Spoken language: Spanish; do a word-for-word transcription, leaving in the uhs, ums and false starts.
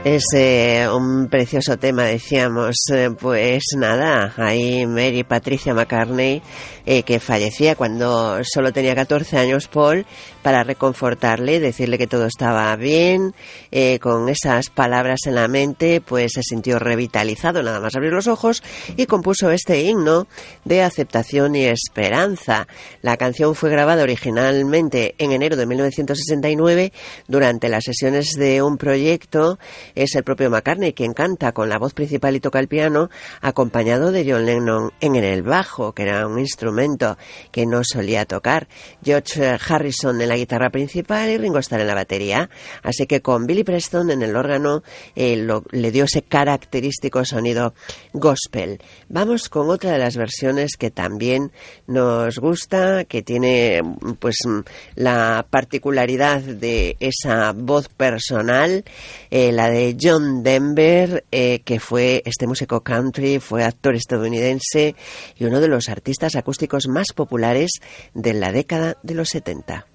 Es eh, un precioso tema, decíamos. Eh, pues nada, ahí Mary Patricia McCartney, eh, que fallecía cuando solo tenía catorce años, Paul, para reconfortarle, decirle que todo estaba bien, eh, con esas palabras en la mente, pues se sintió revitalizado nada más abrir los ojos y compuso este himno de aceptación y esperanza. La canción fue grabada originalmente en enero de mil novecientos sesenta y nueve durante las sesiones de un proyecto. Es el propio McCartney quien canta con la voz principal y toca el piano, acompañado de John Lennon en el bajo, que era un instrumento que no solía tocar, George Harrison en la guitarra principal y Ringo Starr en la batería. Así que con Billy Preston en el órgano eh, lo, le dio ese característico sonido gospel. Vamos con otra de las versiones que también nos gusta, que tiene pues la particularidad de esa voz personal, eh, la de John Denver, eh, que fue este músico country, fue actor estadounidense y uno de los artistas acústicos más populares de la década de los setenta.